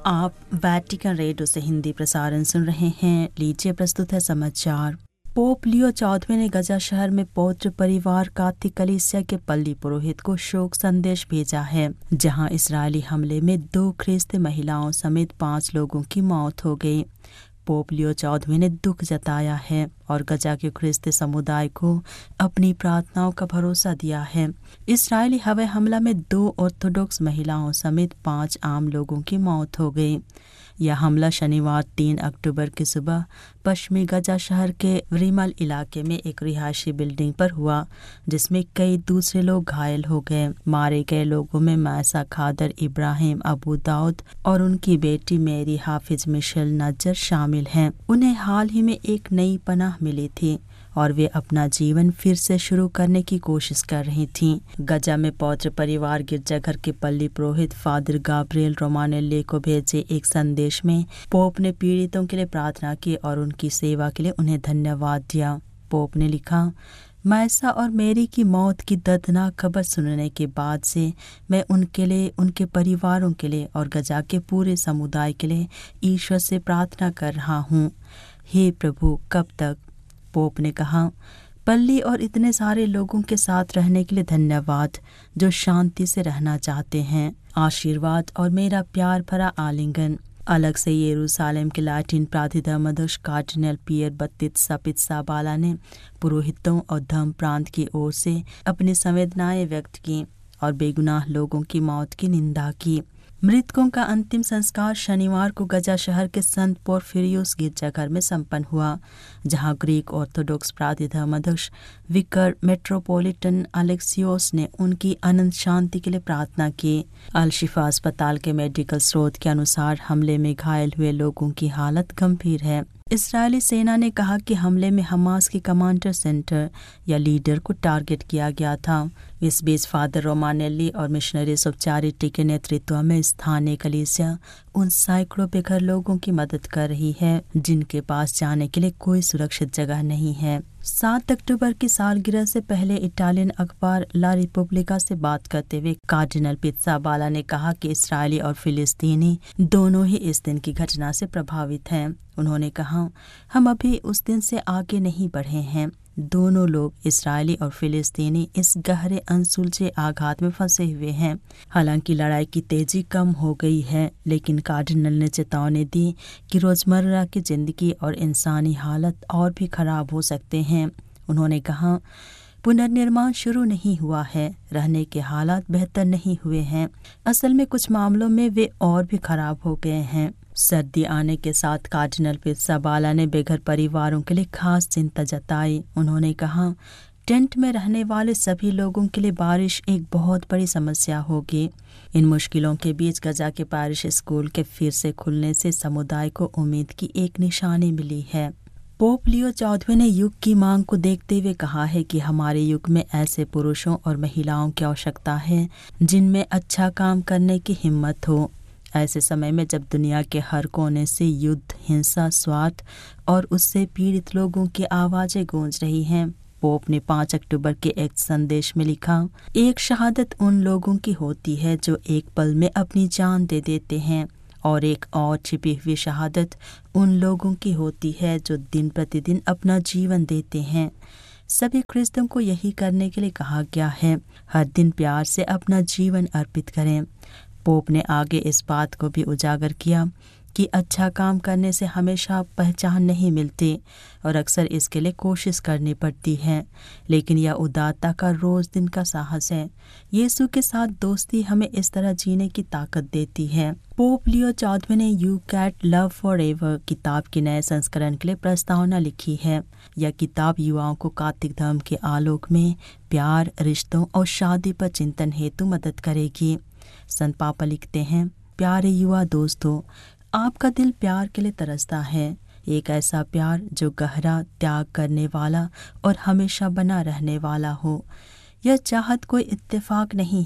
आप Vatican radio से हिंदी प्रसारण सुन रहे हैं। लीजिए प्रस्तुत है समाचार। पोप लियो 14वें ने गजा शहर में पौत्र परिवार काथिक कलीसिया के पल्ली पुरोहित को शोक संदेश भेजा है, जहां इस्राएली हमले में 2 ख्रिस्ती महिलाओं समेत 5 लोगों की मौत हो गई। पोप लियो 14वें ने दुख जताया है और गजा के ख्रिस्ती समुदाय को अपनी प्रार्थनाओं का भरोसा दिया है। इस्राएली हवाई हमला में 2 ऑर्थोडॉक्स महिलाओं समेत 5 आम लोगों की मौत हो गई। यह हमला शनिवार 3 अक्टूबर की सुबह पश्चिमी गजा शहर के रिमल इलाके में एक रिहायशी बिल्डिंग पर हुआ, जिसमें कई दूसरे लोग घायल हो गए। मारे गए लोगों में मैसा खादर इब्राहिम अबू दाऊद और उनकी बेटी मेरी हाफिज मिशेल नज्जर शामिल हैं। उन्हें हाल ही में एक नई पनाह मिली थी और वे अपना जीवन फिर से शुरू करने की कोशिश कर रही थीं। गजा में पौत्र परिवार गिरजाघर के पल्ली पुरोहित फादर गाब्रिएल रोमानेल्ली को भेजे एक संदेश में पोप ने पीड़ितों के लिए प्रार्थना की और उनकी सेवा के लिए उन्हें धन्यवाद दिया। पोप ने लिखा, मैसा और मेरी की मौत की दर्दनाक खबर सुनने के बाद से मैं उनके लिए, उनके परिवारों के लिए और गजा के पूरे समुदाय के लिए ईश्वर से प्रार्थना कर रहा हूँ। हे प्रभु, कब तक? पोप ने कहा, पल्ली और इतने सारे लोगों के साथ रहने के लिए धन्यवाद जो शांति से रहना चाहते हैं। आशीर्वाद और मेरा प्यार भरा आलिंगन। अलग से यरूशलेम के लैटिन प्राधिधर्मध्यक्ष कार्डिनल पियर बत्तित्सा पित्साबाला ने पुरोहितों और धर्म प्रांत की ओर से अपनी संवेदनाएं व्यक्त की और बेगुनाह लोगों की मौत की निंदा की। मृतकों का अंतिम संस्कार शनिवार को गजा शहर के संत पोरफिरियुस गिरजाघर में संपन्न हुआ, जहां ग्रीक ऑर्थोडॉक्स प्राधिधर्मध्यक्ष विकर मेट्रोपोलिटन अलेक्सियोस ने उनकी अनंत शांति के लिए प्रार्थना की। अल शिफा अस्पताल के मेडिकल स्रोत के अनुसार हमले में घायल हुए लोगों की हालत गंभीर है। इस्राएली सेना ने कहा कि हमले में हमास के कमांडर सेंटर या लीडर को टारगेट किया गया था। इस बीच फादर रोमानेल्ली और मिशनरीज ऑफ चैरिटी के नेतृत्व में स्थानीय कलीसिया उन सैकड़ों बेघर लोगों की मदद कर रही है जिनके पास जाने के लिए कोई सुरक्षित जगह नहीं है। 7 अक्टूबर की सालगिरह से पहले इटालियन अखबार ला रिपब्लिका से बात करते हुए कार्डिनल पित्साबाला ने कहा कि इस्राएली और फिलिस्तीनी दोनों ही इस दिन की घटना से प्रभावित हैं। उन्होंने कहा, हम अभी उस दिन से आगे नहीं बढ़े हैं। दोनों लोग, इस्राएली और फिलिस्तीनी, इस गहरे अनसुलझे आघात में फंसे हुए हैं। हालांकि लड़ाई की तेजी कम हो गई है, लेकिन कार्डिनल ने चेतावनी दी कि रोजमर्रा की जिंदगी और इंसानी हालत और भी खराब हो सकते हैं। उन्होंने कहा, पुनर्निर्माण शुरू नहीं हुआ है, रहने के हालात बेहतर नहीं हुए हैं। असल में कुछ मामलों में वे और भी खराब हो गए हैं। सर्दी आने के साथ कार्डिनल पित्साबाला ने बेघर परिवारों के लिए खास चिंता जताई। उन्होंने कहा, टेंट में रहने वाले सभी लोगों के लिए बारिश एक बहुत बड़ी समस्या होगी। इन मुश्किलों के बीच गजा के पैरिश स्कूल के फिर से खुलने से समुदाय को उम्मीद की एक निशानी मिली है। पोप लियो 14वें ने युग की मांग को देखते हुए कहा है कि हमारे युग में ऐसे पुरुषों और महिलाओं की आवश्यकता है जिनमें अच्छा काम करने की हिम्मत हो। ऐसे समय में जब दुनिया के हर कोने से युद्ध, हिंसा, स्वार्थ और उससे पीड़ित लोगों की आवाजें गूंज रही हैं, पोप ने 5 अक्टूबर के एक संदेश में लिखा, एक शहादत उन लोगों की होती है जो एक पल में अपनी जान दे देते हैं और एक और छिपी हुई शहादत उन लोगों की होती है जो दिन प्रतिदिन अपना जीवन देते हैं। सभी ख्रिस्तों को यही करने के लिए कहा गया है। हर दिन प्यार से अपना जीवन अर्पित करें। पोप ने आगे इस बात को भी उजागर किया कि अच्छा काम करने से हमेशा पहचान नहीं मिलती और अक्सर इसके लिए कोशिश करनी पड़ती है, लेकिन यह उदारता का रोज दिन का साहस है। यीशु के साथ दोस्ती हमें इस तरह जीने की ताकत देती है। पोप लियो 14वें ने you cat love for ever किताब के नए संस्करण के लिए प्रस्तावना लिखी है। यह किताब युवाओं को काथिक धर्म के आलोक में प्यार, रिश्तों और शादी पर चिंतन हेतु मदद करेगी। संत पापा लिखते हैं, प्यारे युवा दोस्तों, आपका दिल प्यार के लिए तरसता है, एक ऐसा प्यार जो गहरा, त्याग करने वाला और हमेशा बना रहने वाला हो। यह चाहत कोई इत्तेफाक नहीं है,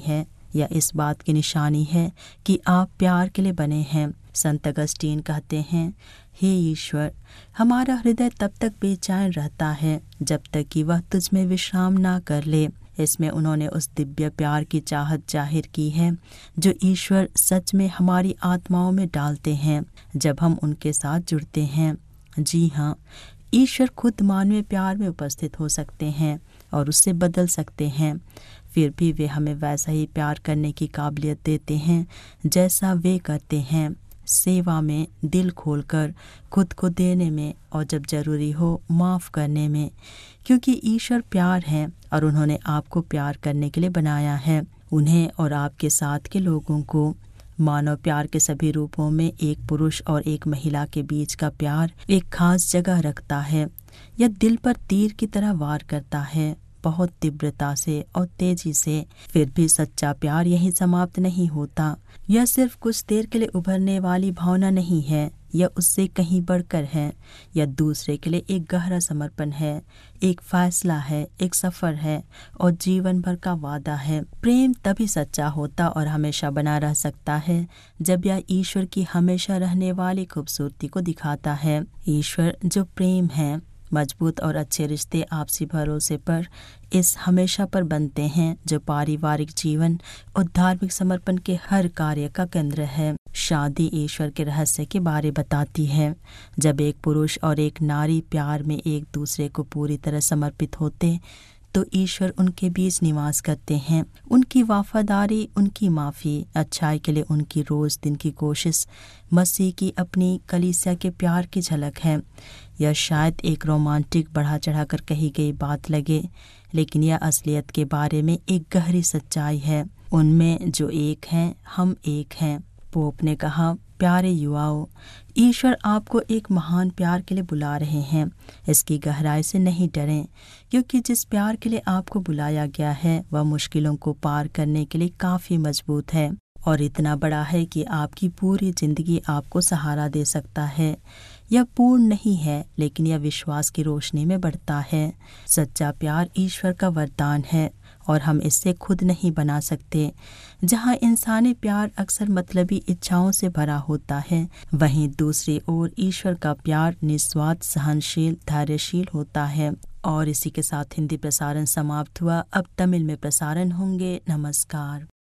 यह इस बात की निशानी है कि आप प्यार के लिए बने हैं। संत अगस्टीन कहते हैं, हे ईश्वर, हमारा हृदय तब तक बेचैन रहता है जब तक कि वह तुझ में विश्राम ना कर ले। इसमें उन्होंने उस दिव्य प्यार की चाहत जाहिर की है जो ईश्वर सच में हमारी आत्माओं में डालते हैं जब हम उनके साथ जुड़ते हैं। जी हाँ, ईश्वर खुद मानवीय प्यार में उपस्थित हो सकते हैं और उससे बदल सकते हैं, फिर भी वे हमें वैसा ही प्यार करने की काबिलियत देते हैं जैसा वे करते हैं, सेवा में, दिल खोलकर, खुद को देने में और जब जरूरी हो माफ़ करने में, क्योंकि ईश्वर प्यार है और उन्होंने आपको प्यार करने के लिए बनाया है। उन्हें और आपके साथ के लोगों को मानव प्यार के सभी रूपों में एक पुरुष और एक महिला के बीच का प्यार एक खास जगह रखता है। यह दिल पर तीर की तरह वार करता है, बहुत तीव्रता से और तेजी से। फिर भी सच्चा प्यार यहीं समाप्त नहीं होता। यह सिर्फ कुछ देर के लिए उभरने वाली भावना नहीं है, यह उससे कहीं बढ़कर है। यह दूसरे के लिए एक गहरा समर्पण है, एक फैसला है, एक सफर है और जीवन भर का वादा है। प्रेम तभी सच्चा होता और हमेशा बना रह सकता है जब यह ईश्वर की हमेशा रहने वाली खूबसूरती को दिखाता है। ईश्वर जो प्रेम है, मजबूत और अच्छे रिश्ते आपसी भरोसे पर, इस हमेशा पर बनते हैं जो पारिवारिक जीवन और धार्मिक समर्पण के हर कार्य का केंद्र है। शादी ईश्वर के रहस्य के बारे बताती है। जब एक पुरुष और एक नारी प्यार में एक दूसरे को पूरी तरह समर्पित होते तो ईश्वर उनके बीच निवास करते हैं। उनकी वफादारी, उनकी माफ़ी, अच्छाई के लिए उनकी रोज़ दिन की कोशिश मसीह की अपनी कलीसिया के प्यार की झलक है। यह शायद एक रोमांटिक बढ़ा चढ़ाकर कही गई बात लगे, लेकिन यह असलियत के बारे में एक गहरी सच्चाई है। उनमें जो एक हैं, हम एक हैं। पोप ने कहा, प्यारे युवाओं, ईश्वर आपको एक महान प्यार के लिए बुला रहे हैं। इसकी गहराई से नहीं डरें, क्योंकि जिस प्यार के लिए आपको बुलाया गया है वह मुश्किलों को पार करने के लिए काफ़ी मजबूत है और इतना बड़ा है कि आपकी पूरी जिंदगी आपको सहारा दे सकता है। यह पूर्ण नहीं है, लेकिन यह विश्वास की रोशनी में बढ़ता है। सच्चा प्यार ईश्वर का वरदान है और हम इससे खुद नहीं बना सकते। जहाँ इंसानी प्यार अक्सर मतलबी इच्छाओं से भरा होता है, वहीं दूसरी ओर ईश्वर का प्यार निस्वार्थ, सहनशील, धैर्यशील होता है। और इसी के साथ हिंदी प्रसारण समाप्त हुआ। अब तमिल में प्रसारण होंगे। नमस्कार।